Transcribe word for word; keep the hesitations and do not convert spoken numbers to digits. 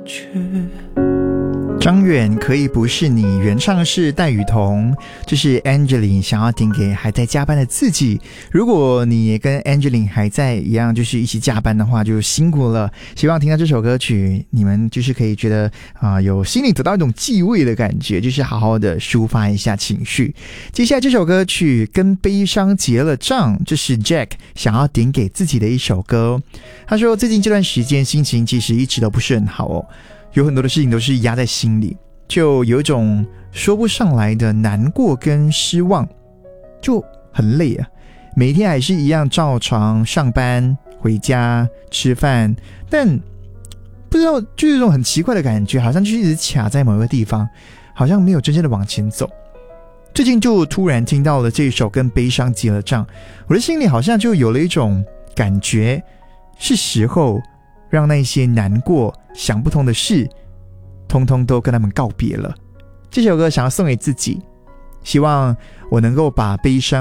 去。 张远可以不是你，原唱是戴雨桐，这是 Angeline 想要点给还在加班的自己。如果你也跟 Angeline 还在一样，就是一起加班的话，就辛苦了。希望听到这首歌曲，你们就是可以觉得啊、呃，有心里得到一种继慰的感觉，就是好好的抒发一下情绪。接下来这首歌曲跟悲伤结了账，这是 Jack 想要点给自己的一首歌。他说最近这段时间心情其实一直都不是很好哦。有很多的事情都是压在心里，就有一种说不上来的难过跟失望，就很累啊。每天还是一样照常上班、回家、吃饭，但不知道就有一种很奇怪的感觉，好像就是一直卡在某个地方，好像没有真正的往前走。最近就突然听到了这一首跟悲伤结了账，我的心里好像就有了一种感觉，是时候让那些难过想不通的事通通都跟他们告别了。这首歌想要送给自己，希望我能够把悲伤